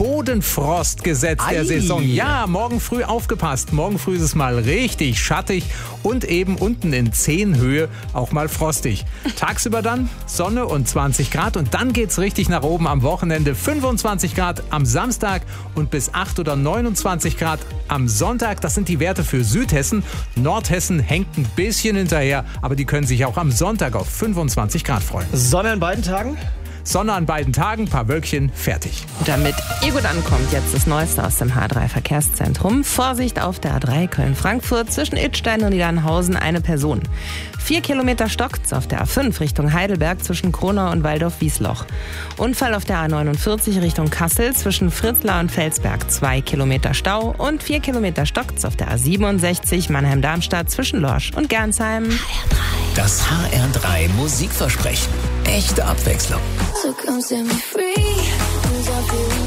Bodenfrostgesetz der Saison. Ja, morgen früh aufgepasst. Morgen früh ist es mal richtig schattig und eben unten in 10 Höhe auch mal frostig. Tagsüber dann Sonne und 20 Grad und dann geht's richtig nach oben am Wochenende. 25 Grad am Samstag und bis 8 oder 29 Grad am Sonntag. Das sind die Werte für Südhessen. Nordhessen hängt ein bisschen hinterher, aber die können sich auch am Sonntag auf 25 Grad freuen. Sonne an beiden Tagen? Sonne an beiden Tagen, paar Wölkchen, fertig. Damit ihr gut ankommt, jetzt das Neueste aus dem H3 Verkehrszentrum. Vorsicht auf der A3 Köln-Frankfurt zwischen Idstein und Niedernhausen eine Person. 4 Kilometer stockt's auf der A5 Richtung Heidelberg zwischen Kronau und Waldorf-Wiesloch. Unfall auf der A49 Richtung Kassel zwischen Fritzlar und Felsberg. 2 Kilometer Stau und 4 Kilometer stockt's auf der A67 Mannheim-Darmstadt zwischen Lorsch und Gernsheim. Das HR3 Musikversprechen. Echte Abwechslung. So come set me free. 'Cause I feel